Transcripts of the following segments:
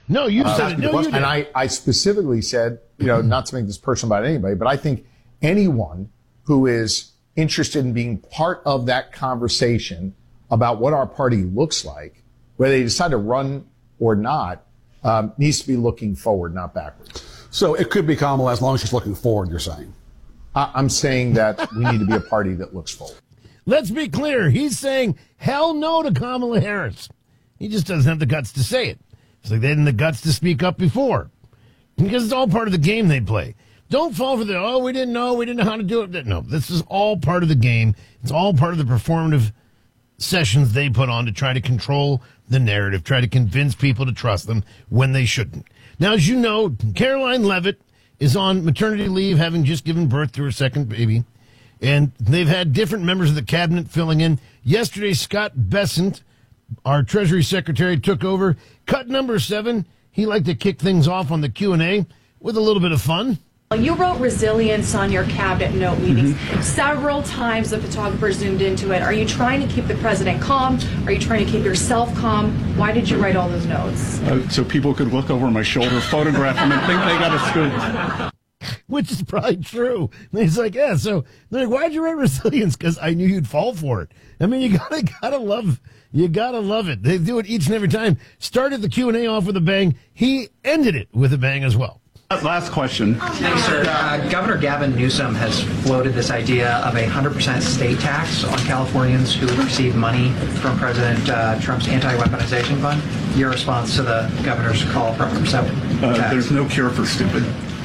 No, you said it. No, you did. And I specifically said, not to make this personal about anybody, but I think anyone who is interested in being part of that conversation about what our party looks like, whether they decide to run or not, needs to be looking forward, not backwards. So it could be Kamala as long as she's looking forward, you're saying? I'm saying that we need to be a party that looks forward. Let's be clear. He's saying hell no to Kamala Harris. He just doesn't have the guts to say it. It's like they didn't have the guts to speak up before. Because it's all part of the game they play. Don't fall for we didn't know how to do it. No, this is all part of the game. It's all part of the performative sessions they put on to try to control the narrative, try to convince people to trust them when they shouldn't. Now, as you know, Caroline Leavitt is on maternity leave, having just given birth to her second baby. And they've had different members of the cabinet filling in. Yesterday, Scott Bessent, our Treasury Secretary, took over. Cut number 7. He liked to kick things off on the Q&A with a little bit of fun. You wrote resilience on your cabinet note meetings. Several times the photographer zoomed into it. Are you trying to keep the president calm? Are you trying to keep yourself calm? Why did you write all those notes? So people could look over my shoulder, photograph them, and think they got a scoop. Which is probably true. And he's like, yeah, so they're like, why'd you write resilience? Because I knew you'd fall for it. I mean, you gotta love it. They do it each and every time. Started the Q&A off with a bang. He ended it with a bang as well. Last question. Thanks, sir. Governor Gavin Newsom has floated this idea of a 100% state tax on Californians who receive money from President Trump's anti-weaponization fund. Your response to the governor's call for 100% tax? There's no cure for stupid.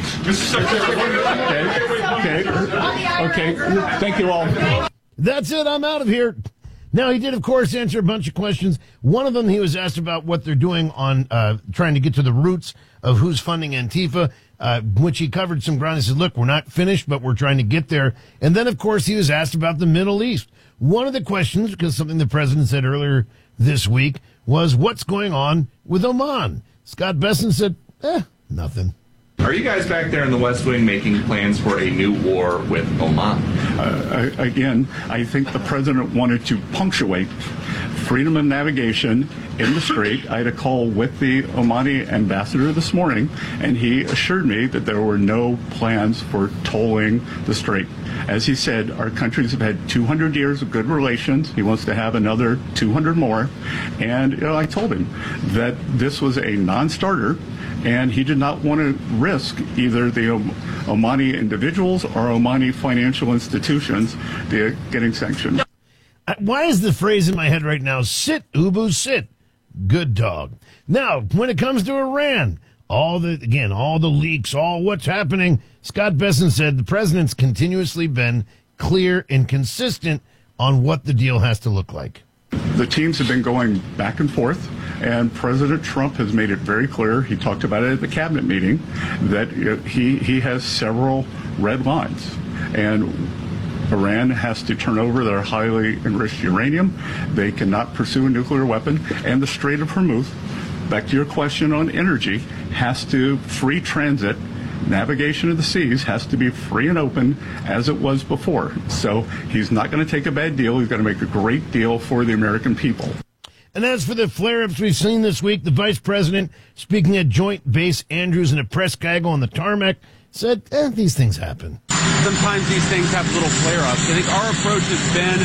Okay. Thank you all. That's it. I'm out of here. Now, he did, of course, answer a bunch of questions. One of them, he was asked about what they're doing on trying to get to the roots of who's funding Antifa, which he covered some ground. He said, look, we're not finished, but we're trying to get there. And then, of course, he was asked about the Middle East. One of the questions, because something the president said earlier this week, was what's going on with Oman? Scott Bessent said, nothing. Are you guys back there in the West Wing making plans for a new war with Oman? Again, I think the president wanted to punctuate freedom of navigation in the strait. I had a call with the Omani ambassador this morning, and he assured me that there were no plans for tolling the strait. As he said, our countries have had 200 years of good relations. He wants to have another 200 more. And I told him that this was a non-starter, and he did not want to risk either the Omani individuals or Omani financial institutions getting sanctioned. Why is the phrase in my head right now, sit, Ubu, sit, good dog? Now, when it comes to Iran, all the leaks, all what's happening, Scott Bessent said the president's continuously been clear and consistent on what the deal has to look like. The teams have been going back and forth, and President Trump has made it very clear, he talked about it at the cabinet meeting, that he has several red lines. And Iran has to turn over their highly enriched uranium. They cannot pursue a nuclear weapon. And the Strait of Hormuz, back to your question on energy, has to free transit. Navigation of the seas has to be free and open as it was before. So he's not going to take a bad deal. He's going to make a great deal for the American people. And as for the flare-ups we've seen this week, the vice president, speaking at Joint Base Andrews in a press gaggle on the tarmac, said, these things happen. Sometimes these things have little flare-ups. I think our approach has been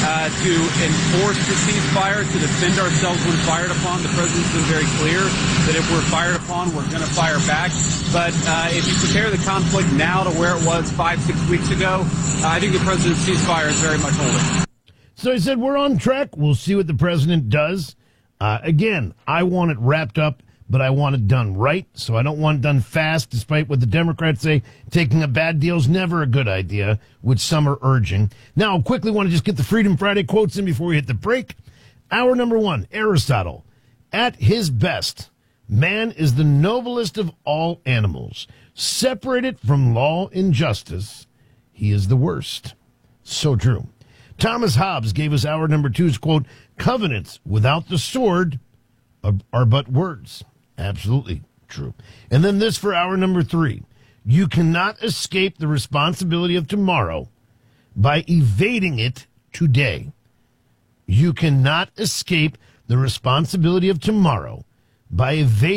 to enforce the ceasefire, to defend ourselves when fired upon. The president's been very clear that if we're fired upon, we're going to fire back. But if you compare the conflict now to where it was 5-6 weeks ago, I think the president's ceasefire is very much holding. So he said, we're on track. We'll see what the president does. Again, I want it wrapped up, but I want it done right. So I don't want it done fast, despite what the Democrats say. Taking a bad deal is never a good idea, which some are urging. Now, I quickly want to just get the Freedom Friday quotes in before we hit the break. Hour number 1, Aristotle. At his best, man is the noblest of all animals. Separated from law and justice, he is the worst. So true. Thomas Hobbes gave us hour number 2's quote, covenants without the sword are but words. Absolutely true. And then this for hour number 3. You cannot escape the responsibility of tomorrow by evading it today. You cannot escape the responsibility of tomorrow by evading